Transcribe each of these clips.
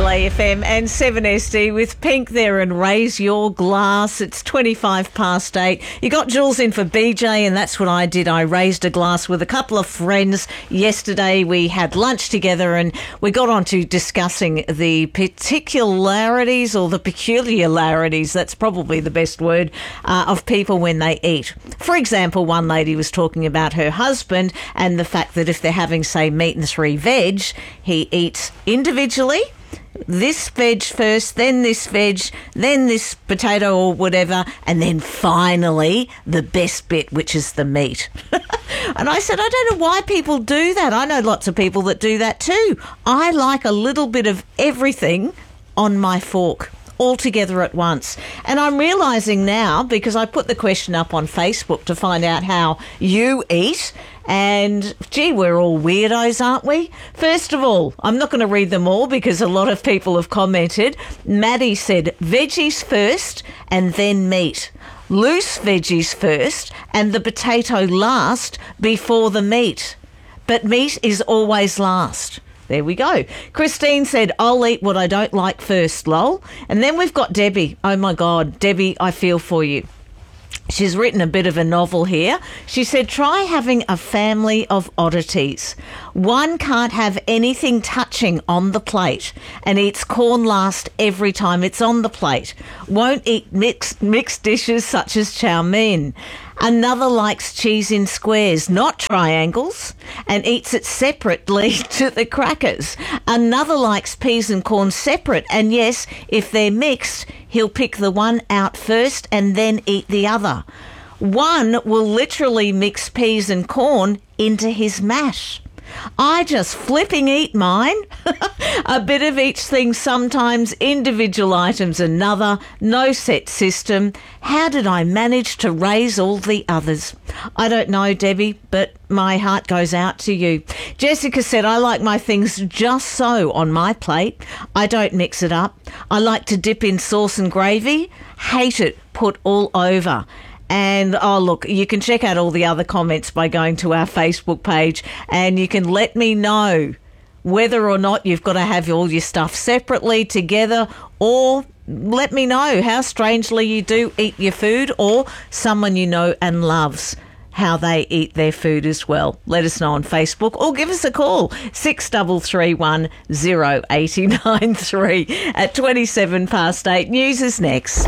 Triple AFM and 7SD with Pink there and Raise Your Glass. It's 8:25. You got Jules in for BJ, and that's what I did. I raised a glass with a couple of friends yesterday. We had lunch together and we got on to discussing the particularities or the peculiarities, that's probably the best word, of people when they eat. For example, one lady was talking about her husband and the fact that if they're having, say, meat and 3 veg, he eats individually, this veg first, then this veg, then this potato or whatever, and then finally the best bit, which is the meat. And I said, I don't know why people do that. I know lots of people that do that too. I like a little bit of everything on my fork, all together at once. And I'm realising now, because I put the question up on Facebook to find out how you eat, and gee, we're all weirdos, aren't we? First of all, I'm not going to read them all because a lot of people have commented. Maddie said veggies first and then meat. Loose veggies first and the potato last before the meat. But meat is always last. There we go. Christine said, I'll eat what I don't like first, lol. And then we've got Debbie. Oh, my God. Debbie, I feel for you. She's written a bit of a novel here. She said, try having a family of oddities. One can't have anything touching on the plate and eats corn last every time it's on the plate. Won't eat mixed dishes such as chow mein. Another likes cheese in squares, not triangles, and eats it separately to the crackers. Another likes peas and corn separate, and yes, if they're mixed, he'll pick the one out first and then eat the other. One will literally mix peas and corn into his mash. I just flipping eat mine. A bit of each thing sometimes, individual items another, no set system. How did I manage to raise all the others? I don't know, Debbie, but my heart goes out to you. Jessica said, I like my things just so on my plate. I don't mix it up. I like to dip in sauce and gravy. Hate it put all over. And, oh, look, you can check out all the other comments by going to our Facebook page, and you can let me know whether or not you've got to have all your stuff separately, together, or let me know how strangely you do eat your food, or someone you know and loves how they eat their food as well. Let us know on Facebook or give us a call, 6331 0893 at 8:27. News is next.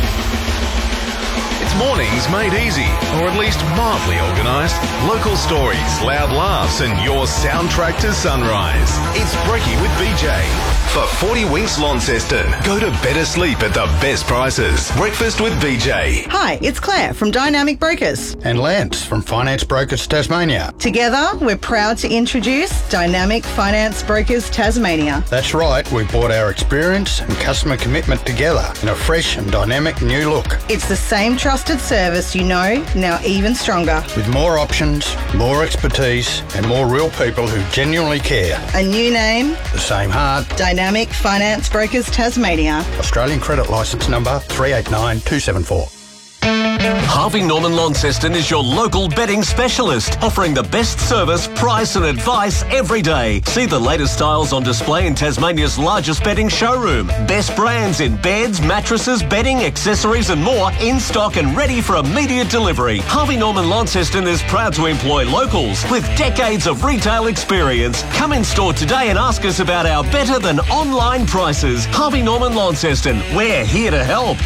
Mornings made easy, or at least mildly organised. Local stories, loud laughs, and your soundtrack to sunrise. It's Brekkie with BJ. For 40 Winks Launceston, go to better sleep at the best prices. Breakfast with BJ. Hi, it's Claire from Dynamic Brokers. And Lance from Finance Brokers Tasmania. Together, we're proud to introduce Dynamic Finance Brokers Tasmania. That's right, we brought our experience and customer commitment together in a fresh and dynamic new look. It's the same trusted service you know, now even stronger. With more options, more expertise, and more real people who genuinely care. A new name, the same heart. Dynamic Finance Brokers Tasmania. Australian credit licence number 389274. Harvey Norman Launceston is your local bedding specialist, offering the best service, price and advice every day. See the latest styles on display in Tasmania's largest bedding showroom. Best brands in beds, mattresses, bedding, accessories and more in stock and ready for immediate delivery. Harvey Norman Launceston is proud to employ locals with decades of retail experience. Come in store today and ask us about our better than online prices. Harvey Norman Launceston, we're here to help.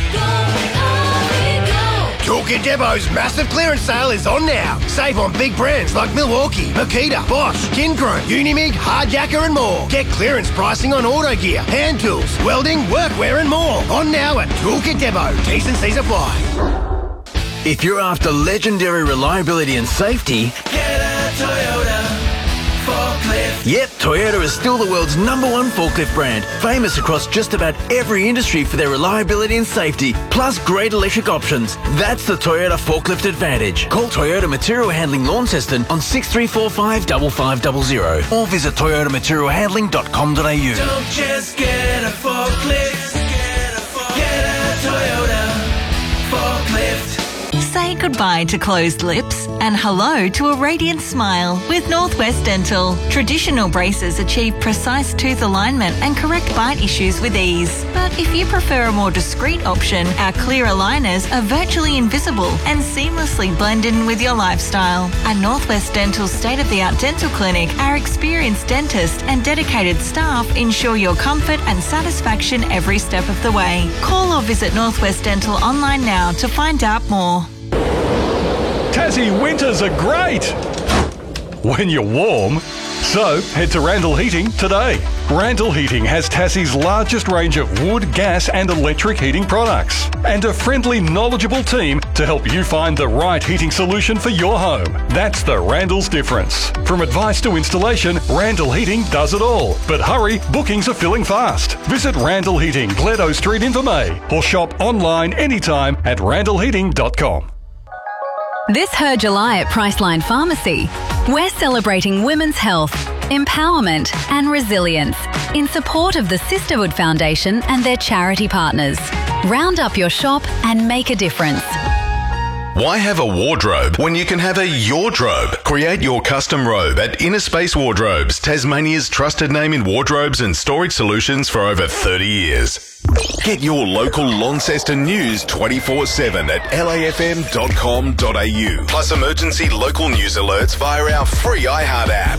Toolkit Depot's massive clearance sale is on now. Save on big brands like Milwaukee, Makita, Bosch, Kincrone, Unimig, Hardjacker and more. Get clearance pricing on auto gear, hand tools, welding, workwear and more. On now at Toolkit Depot. T's and C's apply. If you're after legendary reliability and safety, get a Toyota forklift. Yep, Toyota is still the world's #1 forklift brand, famous across just about every industry for their reliability and safety, plus great electric options. That's the Toyota Forklift Advantage. Call Toyota Material Handling Launceston on 6345 5500 or visit toyotamaterialhandling.com.au. Don't just get a forklift, get a Toyota forklift. Say goodbye to closed lips and hello to a radiant smile with Northwest Dental. Traditional braces achieve precise tooth alignment and correct bite issues with ease. But if you prefer a more discreet option, our clear aligners are virtually invisible and seamlessly blend in with your lifestyle. At Northwest Dental's state-of-the-art dental clinic, our experienced dentists and dedicated staff ensure your comfort and satisfaction every step of the way. Call or visit Northwest Dental online now to find out more. Tassie winters are great when you're warm. So head to Randall Heating today. Randall Heating has Tassie's largest range of wood, gas and electric heating products and a friendly, knowledgeable team to help you find the right heating solution for your home. That's the Randall's difference. From advice to installation, Randall Heating does it all. But hurry, bookings are filling fast. Visit Randall Heating, Gledo Street in Vermey, or shop online anytime at randallheating.com. This Her July at Priceline Pharmacy, we're celebrating women's health, empowerment and resilience in support of the Sisterhood Foundation and their charity partners. Round up your shop and make a difference. Why have a wardrobe when you can have a Yordrobe? Create your custom robe at Inner Space Wardrobes, Tasmania's trusted name in wardrobes and storage solutions for over 30 years. Get your local Launceston news 24/7 at lafm.com.au. Plus emergency local news alerts via our free iHeart app.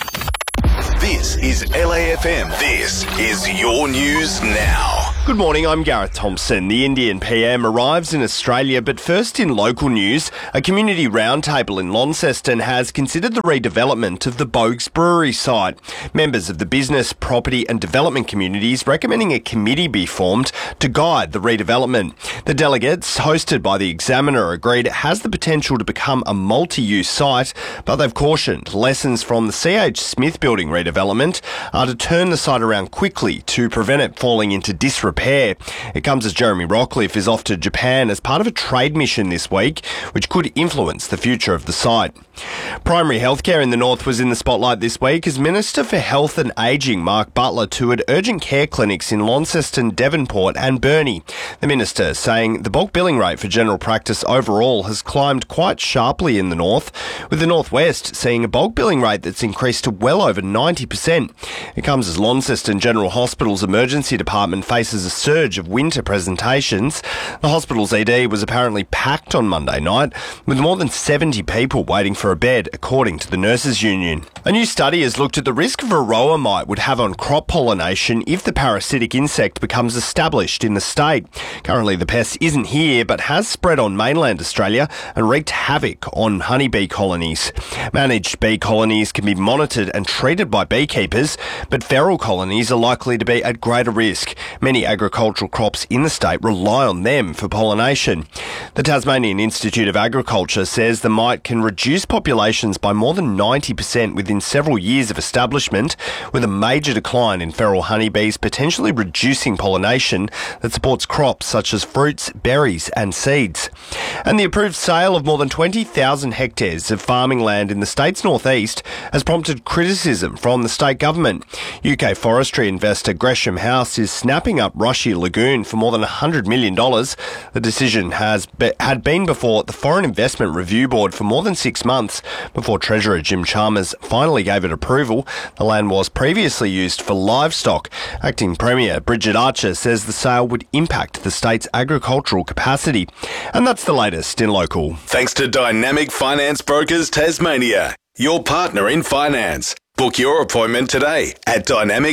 This is LAFM. This is your news now. Good morning, I'm Gareth Thompson. The Indian PM arrives in Australia, but first in local news, a community roundtable in Launceston has considered the redevelopment of the Bogues Brewery site. Members of the business, property and development communities recommending a committee be formed to guide the redevelopment. The delegates, hosted by the Examiner, agreed it has the potential to become a multi-use site, but they've cautioned lessons from the C.H. Smith building redevelopment are to turn the site around quickly to prevent it falling into disrepair. It comes as Jeremy Rockcliffe is off to Japan as part of a trade mission this week, which could influence the future of the site. Primary healthcare in the north was in the spotlight this week as Minister for Health and Ageing Mark Butler toured urgent care clinics in Launceston, Devonport and Burnie. The minister saying the bulk billing rate for general practice overall has climbed quite sharply in the north, with the northwest seeing a bulk billing rate that's increased to well over 90%. It comes as Launceston General Hospital's emergency department faces a surge of winter presentations. The hospital's ED was apparently packed on Monday night, with more than 70 people waiting for a bed, according to the Nurses Union. A new study has looked at the risk varroa mite would have on crop pollination if the parasitic insect becomes established in the state. Currently the pest isn't here, but has spread on mainland Australia and wreaked havoc on honeybee colonies. Managed bee colonies can be monitored and treated by beekeepers, but feral colonies are likely to be at greater risk. Many agricultural crops in the state rely on them for pollination. The Tasmanian Institute of Agriculture says the mite can reduce populations by more than 90% within several years of establishment, with a major decline in feral honeybees potentially reducing pollination that supports crops such as fruits, berries and seeds. And the approved sale of more than 20,000 hectares of farming land in the state's northeast has prompted criticism from the state government. UK forestry investor Gresham House is snapping up Rushy Lagoon for more than $100 million. The decision had been before the Foreign Investment Review Board for more than 6 months before Treasurer Jim Chalmers finally gave it approval. The land was previously used for livestock. Acting Premier Bridget Archer says the sale would impact the state's agricultural capacity. And that's the latest in local. Thanks to Dynamic Finance Brokers Tasmania, your partner in finance. Book your appointment today at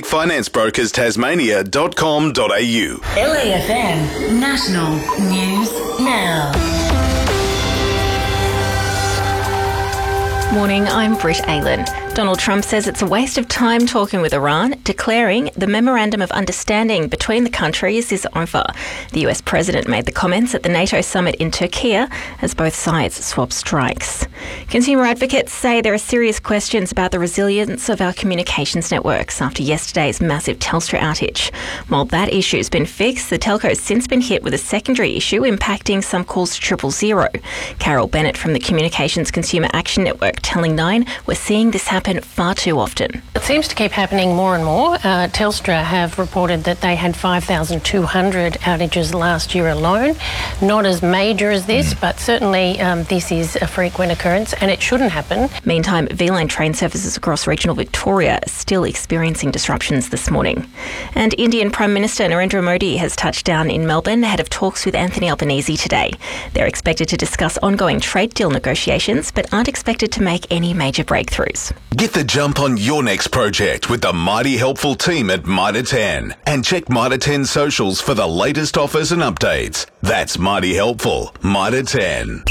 dynamicfinanceBrokersTasmania.com.au. LAFM National News Now. Morning, I'm Britt Aylan. Donald Trump says it's a waste of time talking with Iran, declaring the Memorandum of Understanding between the countries is over. The US President made the comments at the NATO summit in Turkey as both sides swap strikes. Consumer advocates say there are serious questions about the resilience of our communications networks after yesterday's massive Telstra outage. While that issue's been fixed, the telco's since been hit with a secondary issue impacting some calls to 000. Carol Bennett from the Communications Consumer Action Network telling Nine, we're seeing this happen happen far too often. It seems to keep happening more and more. Telstra have reported that they had 5,200 outages last year alone. Not as major as this, but certainly this is a frequent occurrence and it shouldn't happen. Meantime, V-Line train services across regional Victoria are still experiencing disruptions this morning. And Indian Prime Minister Narendra Modi has touched down in Melbourne ahead of talks with Anthony Albanese today. They're expected to discuss ongoing trade deal negotiations, but aren't expected to make any major breakthroughs. Get the jump on your next project with the Mighty Helpful team at Mitre 10. And check Mitre 10 socials for the latest offers and updates. That's Mighty Helpful, Mitre 10.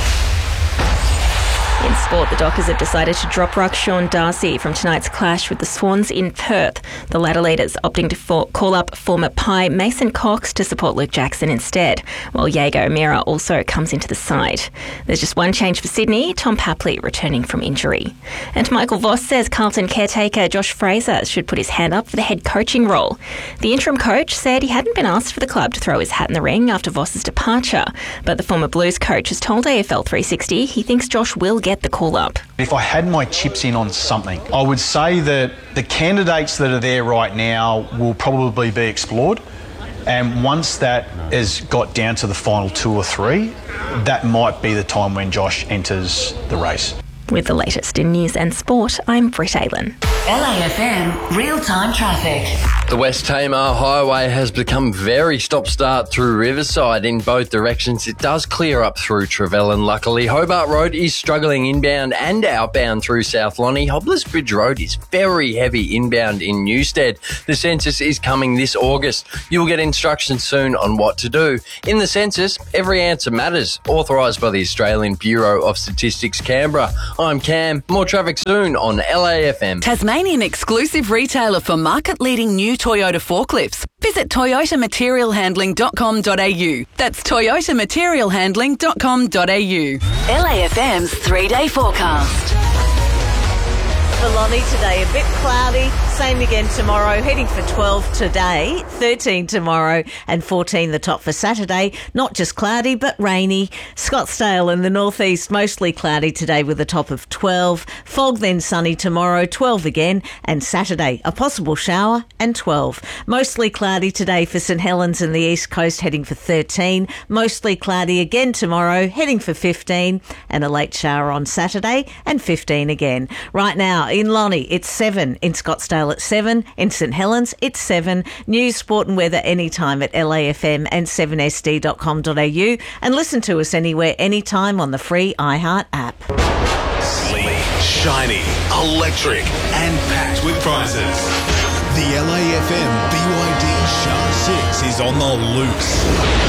In sport, the Dockers have decided to drop ruck Sean Darcy from tonight's clash with the Swans in Perth. The latter leaders opting to call up former Pie Mason Cox to support Luke Jackson instead, while Jaeger O'Meara also comes into the side. There's just one change for Sydney, Tom Papley returning from injury. And Michael Voss says Carlton caretaker Josh Fraser should put his hand up for the head coaching role. The interim coach said he hadn't been asked for the club to throw his hat in the ring after Voss's departure, but the former Blues coach has told AFL 360 he thinks Josh will get the call up. If I had my chips in on something, I would say that the candidates that are there right now will probably be explored. And once that has got down to the final 2 or 3, that might be the time when Josh enters the race. With the latest in news and sport, I'm Britt Aylan. LAFM real-time traffic. The West Tamar Highway has become very stop-start through Riverside in both directions. It does clear up through Trevellyn, luckily. Hobart Road is struggling inbound and outbound through South Lonnie. Hobblers Bridge Road is very heavy inbound in Newstead. The census is coming this August. You'll get instructions soon on what to do. In the census, every answer matters. Authorised by the Australian Bureau of Statistics, Canberra. I'm Cam. More traffic soon on LAFM. Tasmanian exclusive retailer for market-leading new Toyota forklifts. Visit toyotamaterialhandling.com.au. That's toyotamaterialhandling.com.au. LAFM's 3-day forecast. For Lonnie today, a bit cloudy, same again tomorrow, heading for 12 today, 13 tomorrow and 14 the top for Saturday. Not just cloudy but rainy. Scottsdale in the northeast, mostly cloudy today with a top of 12. Fog then sunny tomorrow, 12 again, and Saturday a possible shower and 12. Mostly cloudy today for St Helens in the east coast, heading for 13. Mostly cloudy again tomorrow, heading for 15, and a late shower on Saturday and 15 again. Right now, in Lonnie, it's 7. In Scottsdale, it's 7. In St Helens, it's 7. News, sport and weather anytime at LAFM and 7sd.com.au. And listen to us anywhere, anytime on the free iHeart app. Sleek, shiny, electric and packed with prizes. The LAFM BYD Shark 6 is on the loose.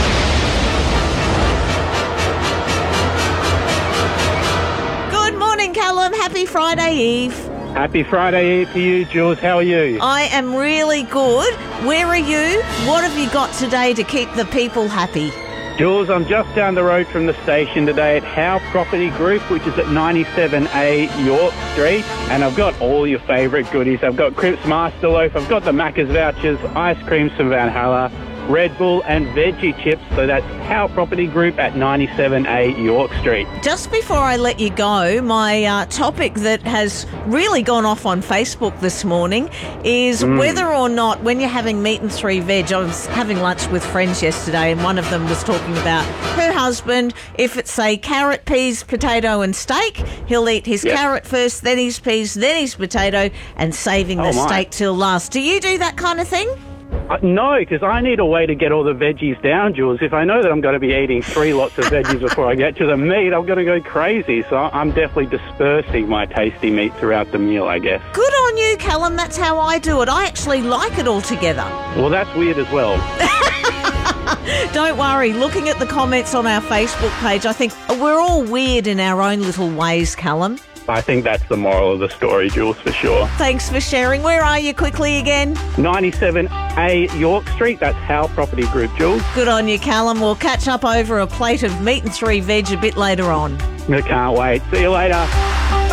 Good morning, Callum. Happy Friday Eve. Happy Friday Eve to you, Jules. How are you? I am really good. Where are you? What have you got today to keep the people happy? Jules, I'm just down the road from the station today at Howe Property Group, which is at 97A York Street. And I've got all your favourite goodies. I've got Cripps Master Loaf, I've got the Macca's vouchers, ice creams from Valhalla, Red Bull and veggie chips. So that's Howe Property Group at 97A York Street. Just before I let you go, my topic that has really gone off on Facebook this morning is whether or not when you're having meat and 3 veg, I was having lunch with friends yesterday and one of them was talking about her husband. If it's, say, carrot, peas, potato and steak, he'll eat his carrot first, then his peas, then his potato and saving the steak till last. Do you do that kind of thing? No, because I need a way to get all the veggies down, Jules. If I know that I'm going to be eating 3 lots of veggies before I get to the meat, I'm going to go crazy. So I'm definitely dispersing my tasty meat throughout the meal, I guess. Good on you, Callum. That's how I do it. I actually like it all together. Well, that's weird as well. Don't worry. Looking at the comments on our Facebook page, I think we're all weird in our own little ways, Callum. I think that's the moral of the story, Jules, for sure. Thanks for sharing. Where are you quickly again? 97A York Street. That's Howe Property Group, Jules. Good on you, Callum. We'll catch up over a plate of meat and 3 veg a bit later on. I can't wait. See you later.